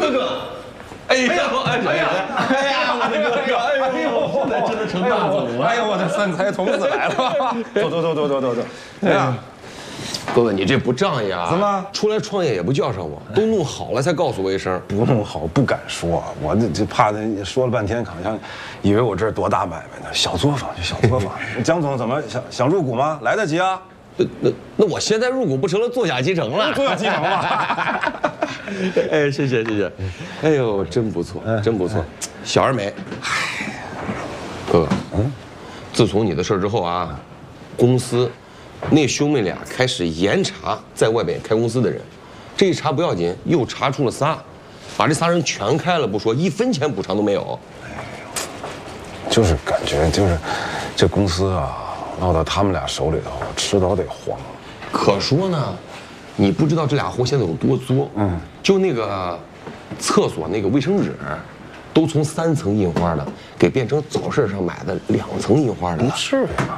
哥哥，哎呀，我的哥哥，哎呦，现在真的成大总了！ 哎呦，我的三才童子来了！走。哎呀， 哥哥，你这不仗义啊！ 怎么出来创业也不叫上我，都弄好了才告诉我一声。 不弄好不敢说，我这怕他说了半天，好像以为我这儿多大买卖呢。小作坊就小作坊。江总怎么想入股吗？来得及啊！ 那我现在入股不成了作假继承了？ 作假继承了。 哎，谢谢。哎呦，真不错，真不错，小而美。哥哥，自从你的事儿之后啊，公司那兄妹俩开始严查在外边开公司的人，这一查不要紧，又查出了仨，把这仨人全开了不说，1分钱补偿都没有。 就是感觉这公司啊，落到他们俩手里头，迟早得黄。 可说呢，你不知道这俩货现在有多作。就那个厕所那个卫生纸，都从3层印花的给变成早市上买的2层印花的了。 不至于吧？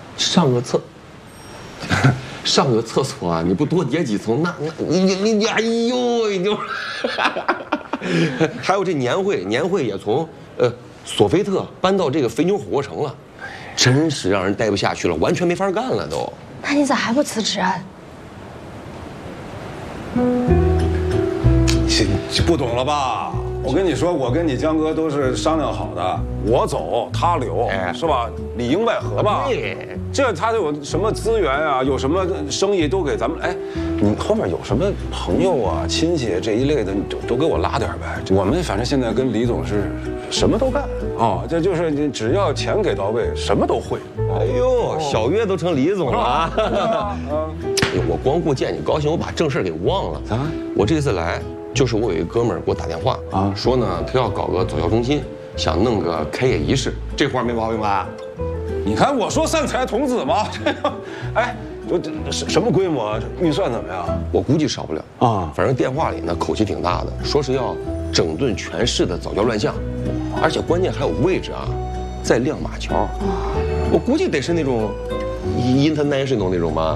上个厕所啊，你不多叠几层，那你哎呦，你就，还有这年会也从索菲特搬到这个肥牛火锅城了，真是让人待不下去了，完全没法干了都。 那你咋还不辞职啊？ 你不懂了吧？我跟你说，我跟你江哥都是商量好的，我走他留，是吧？里应外合吧。 对， 这他有什么资源啊，有什么生意都给咱们。哎，你后面有什么朋友啊、亲戚这一类的，你都给我拉点呗。我们反正现在跟李总是什么都干啊，这就是你只要钱给到位，什么都会。 哎呦，小月都成李总了啊！哎呦，我光顾见你高兴，我把正事给忘了。我这次来。就是我有一哥们儿给我打电话啊，说呢他要搞个早教中心，想弄个开业仪式，这活儿没毛病吧？ 你看我说善财童子吗？哎，这什么规模？预算怎么样？ 我估计少不了啊，反正电话里呢口气挺大的，说是要整顿全市的早教乱象，而且关键还有位置啊，在亮马桥，我估计得是那种international 那种吧。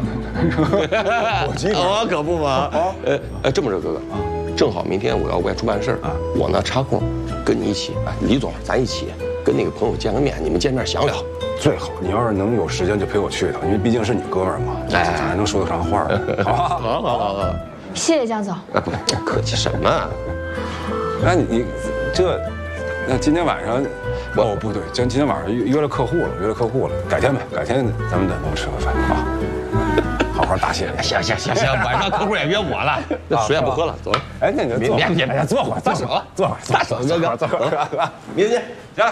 我可不嘛。这么着，哥哥。正好明天我要外出办事儿，我呢插空，跟你一起，李总咱一起跟那个朋友见个面，你们见面详聊。 最好你要是能有时间就陪我去一趟，因为毕竟是你哥们儿嘛，咱还能说得上话。好。 谢谢江总。 不客气什么？ 那你那今天晚上，哦不对，今天晚上约了客户了，改天呗，改天咱们在楼吃个饭啊。好好答谢。 行，晚上客户也约我了，那水也不喝了，走了。 哎，那你就别坐会儿， 大手，哥哥， 坐会儿， 明天见。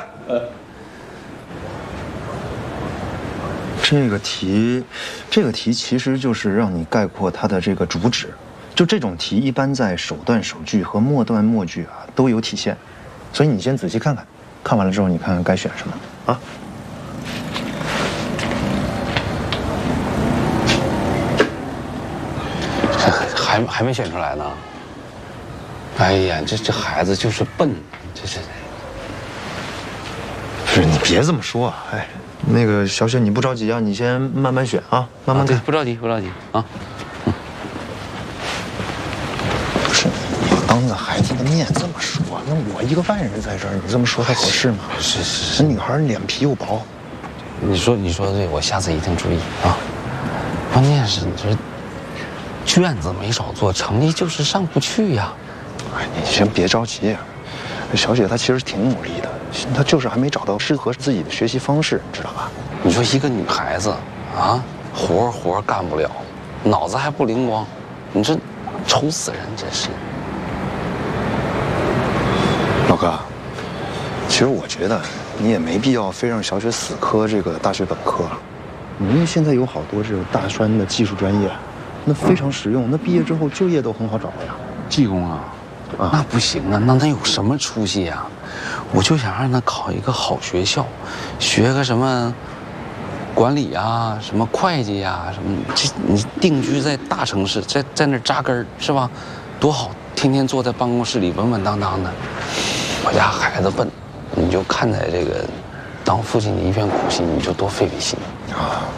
这个题其实就是让你概括它的这个主旨。就这种题，一般在首段首句和末段末句啊都有体现，所以你先仔细看看，看完了之后你看看该选什么啊。 还没选出来呢。哎呀，这孩子就是笨，这是。 不是你别这么说啊！哎，那个小雪你不着急啊，你先慢慢选啊，慢慢看。 不着急啊。 不是你要当着孩子的面这么说，那我一个外人在这儿，你这么说他合适吗？ 是， 那女孩脸皮又薄。 你说的对，我下次一定注意啊。关键是你这。卷子没少做，成绩就是上不去呀。 哎，你先别着急，小雪她其实挺努力的，她就是还没找到适合自己的学习方式，你知道吧？ 你说一个女孩子啊，活干不了，脑子还不灵光，你这愁死人，真是。 老哥，其实我觉得你也没必要非让小雪死磕这个大学本科，因为现在有好多这种大专的技术专业。那非常实用，那毕业之后就业都很好找呀。 技工啊，那不行啊，那他有什么出息呀？我就想让他考一个好学校，学个什么管理啊，什么会计啊，什么你定居在大城市，在那扎根是吧？多好，天天坐在办公室里稳稳当当的。我家孩子笨，你就看在这个当父亲的一片苦心，你就多费心啊。